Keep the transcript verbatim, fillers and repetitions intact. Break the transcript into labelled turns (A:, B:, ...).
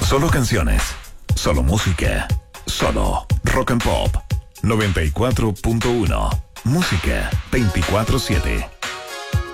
A: Solo canciones, solo música, solo Rock and Pop. noventa y cuatro punto uno. Música veinticuatro siete.